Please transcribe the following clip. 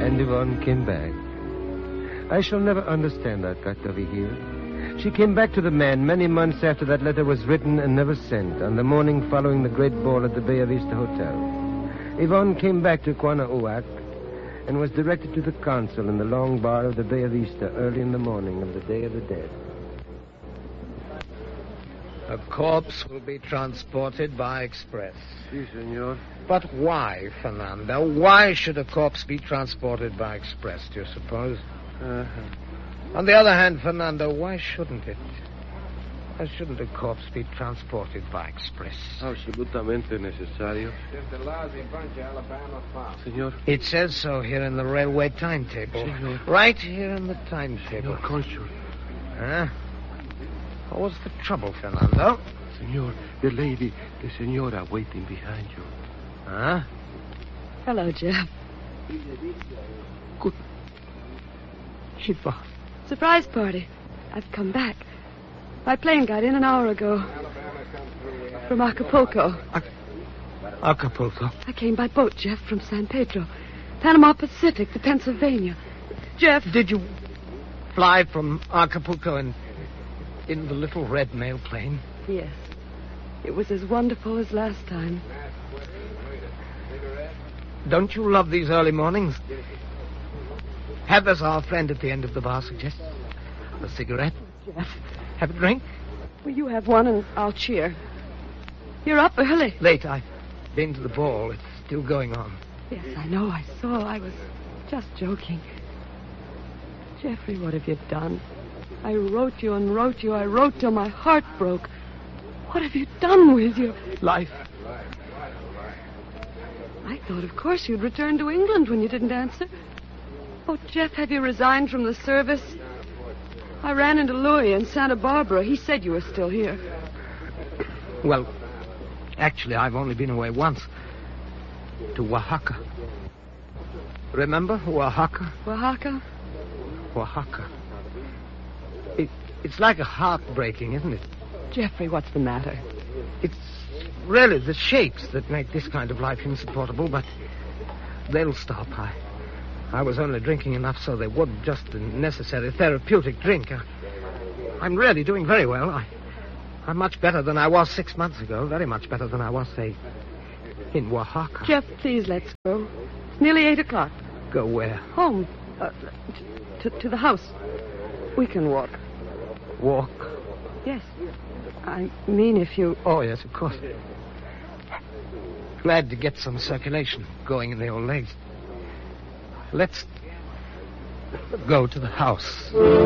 And Yvonne came back. I shall never understand that, Katerina. She came back to the man many months after that letter was written and never sent, on the morning following the great ball at the Bay of Vista Hotel. Yvonne came back to Quanauac and was directed to the consul in the long bar of the Bay of Vista early in the morning of the Day of the Dead. A corpse will be transported by express. Si, senor. But why, Fernando? Why should a corpse be transported by express, do you suppose? On the other hand, Fernando, why shouldn't it? Why shouldn't a corpse be transported by express? Absolutamente necesario. Senor. It says so here in the railway timetable. Senor. Right here in the timetable. Senor Consul. Huh? What's the trouble, Fernando? Senor, the lady, the senora waiting behind you. Huh? Hello, Jeff. Good. Eva. Surprise party. I've come back. My plane got in an hour ago. From Acapulco. Acapulco? I came by boat, Jeff, from San Pedro. Panama Pacific to Pennsylvania. Jeff... Did you fly from Acapulco in the little red mail plane? Yes. It was as wonderful as last time. Don't you love these early mornings? Have as our friend at the end of the bar suggests. A cigarette? Jeff. Have a drink? Well, you have one and I'll cheer. You're up early. Late. I've been to the ball. It's still going on. Yes, I know. I saw. I was just joking. Jeffrey, what have you done? I wrote you and wrote you. I wrote till my heart broke. What have you done with you? Life. I thought, of course, you'd return to England when you didn't answer. Oh, Jeff, have you resigned from the service? I ran into Louis in Santa Barbara. He said you were still here. Well, actually, I've only been away once. To Oaxaca. Remember Oaxaca? Oaxaca? Oaxaca. It's like a heartbreaking, isn't it? Jeffrey, what's the matter? It's really the shakes that make this kind of life insupportable, but they'll stop. I was only drinking enough so they would, just a necessary therapeutic drink. I'm really doing very well. I'm much better than I was 6 months ago. Very much better than I was, say, in Oaxaca. Jeff, please, let's go. It's nearly 8 o'clock. Go where? Home. To the house. We can walk. Walk? Yes. I mean, if you... Oh, yes, of course. Glad to get some circulation going in the old legs. Let's go to the house.